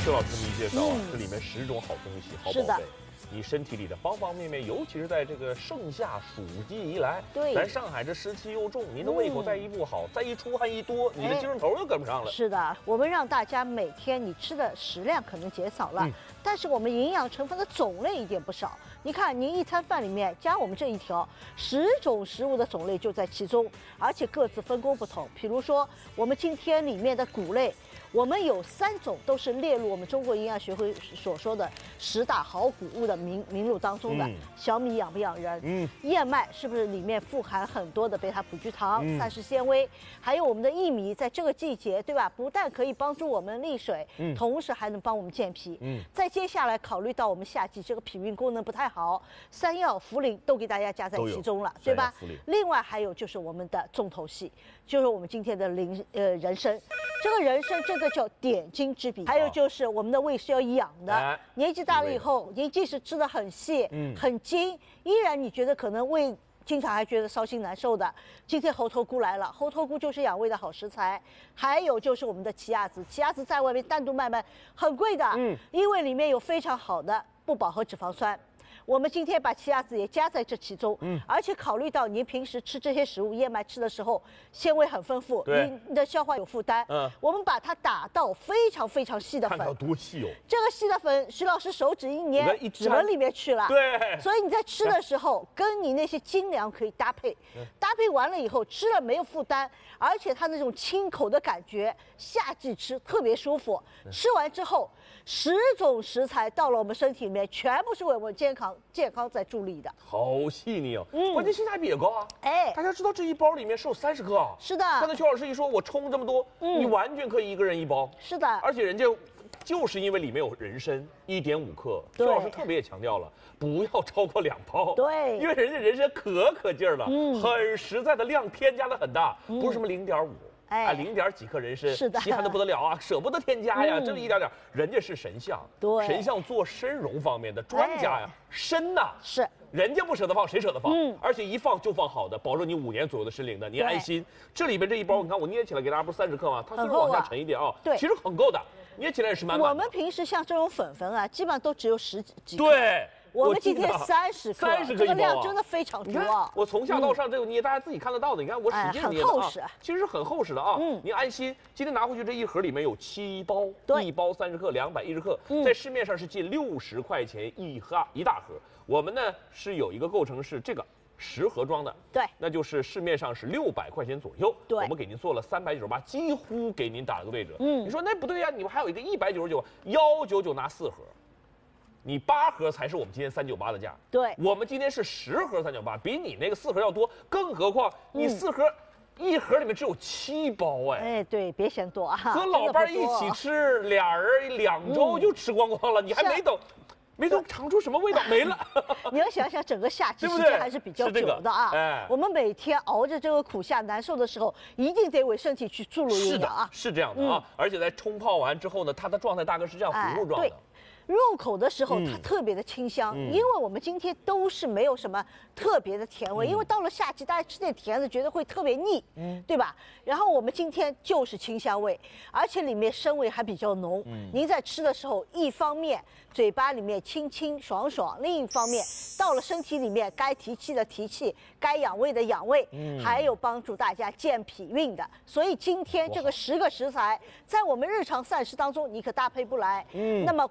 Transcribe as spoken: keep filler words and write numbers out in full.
邱老师这么一介绍啊，嗯、这里面十种好东西，好宝贝。你身体里的方方面面，尤其是在这个盛夏暑季以来， 对， 咱上海这湿气又重，您的胃口再一不好，嗯、再一出汗一多，你的精神头又跟不上了。 是的，我们让大家每天你吃的食量可能减少了，嗯、但是我们营养成分的种类一点不少。你看，您一餐饭里面加我们这一条，十种食物的种类就在其中，而且各自分工不同。比如说，我们今天里面的谷类。我们有三种都是列入我们中国营养学会所说的十大好谷物的名名录当中的。嗯、小米养不养人？嗯，燕麦是不是里面富含很多的贝塔葡聚糖、嗯、膳食纤维？还有我们的薏米，在这个季节，对吧？不但可以帮助我们利水，嗯、同时还能帮我们健脾。嗯，再接下来考虑到我们夏季这个脾运功能不太好，山药、茯苓都给大家加在其中了，对吧？另外还有就是我们的重头戏，就是我们今天的灵呃人参，这个人参这个。叫点睛之笔，还有就是我们的胃是要养的。哎、年纪大了以后，您即使吃的很细、嗯、很精，依然你觉得可能胃经常还觉得烧心难受的。今天猴头菇来了，猴头菇就是养胃的好食材。还有就是我们的奇亚籽，奇亚籽在外面单独卖卖很贵的，嗯，因为里面有非常好的不饱和脂肪酸。我们今天把奇亚籽也加在这其中，嗯，而且考虑到您平时吃这些食物，燕麦吃的时候纤维很丰富，你你的消化有负担，嗯，我们把它打到非常非常细的粉， 看到多细哦！ 这个细的粉，徐老师手指一捏，指纹里面去了， 对， 所以你在吃的时候，跟你那些精粮可以搭配，搭配完了以后吃了没有负担，而且它那种清口的感觉，夏季吃特别舒服。吃完之后，十种食材到了我们身体里面，全部是为我们健康。健康在助力的， 好细腻哦，嗯，关键性价比也高啊。 哎， 大家知道这一包里面是有三十克啊。 是的， 刚才邱老师一说，我冲这么多，嗯，你完全可以一个人一包。 是的， 而且人家就是因为里面有人参一点五克，邱老师特别也强调了，不要超过两包。 对， 因为人家人参可可劲儿了，嗯，很实在的量添加的很大， 嗯、 不是什么零点五。哎，零点几克人参， 是的， 稀罕的不得了啊，舍不得添加呀，这么一点点，人家是神象， 对， 神象做参茸方面的专家呀，参呐是， 人家不舍得放，谁舍得放？嗯，而且一放就放好的，保证你五年左右的参龄的，你安心。这里边这一包，你看我捏起来给大家不是三十克吗？它虽然往下沉一点啊， 对， 其实很够的，捏起来也是满满的。 我们平时像这种粉粉啊，基本上都只有十几克。 对。 我们今天三十克， 三十克这个量真的非常多啊！ 我从下到上这个捏，大家自己看得到的。你看我使劲捏的啊，其实是很厚实的啊。嗯，您安心。今天拿回去这一盒里面有七包，一包三十克，两百一十克，在市面上是近六十块钱一盒一大盒。我们呢是有一个构成是这个十盒装的， 对， 那就是市面上是六百块钱左右。 对， 我们给您做了三百九十八，几乎给您打了个对折。嗯，你说那不对呀？你们还有一个一百九十九，幺九九拿四盒。你八盒才是我们今天三九八的价， 对， 我们今天是十盒三九八，比你那个四盒要多，更何况你四盒、嗯、一盒里面只有七包哎， 哎对，别嫌多啊， 和老伴一起吃，俩人两周就吃光光了，嗯、你还没等。没等尝出什么味道，没了。 你要想想，整个夏季时间还是比较久的啊。哎，我们每天熬着这个苦夏难受的时候，一定得为身体去注入营养啊。 是这样的啊，而且在冲泡完之后呢，它的状态大概是这样糊糊状的。 入口的时候它特别的清香，嗯、因为我们今天都是没有什么特别的甜味，嗯、因为到了夏季，大家吃点甜的觉得会特别腻，嗯，对吧？然后我们今天就是清香味，而且里面生味还比较浓。嗯，您在吃的时候，一方面嘴巴里面清清爽爽，另一方面到了身体里面该提气的提气，该养胃的养胃，嗯，还有帮助大家健脾运的。所以今天这个十个食材，在我们日常膳食当中，你可搭配不来。嗯，那么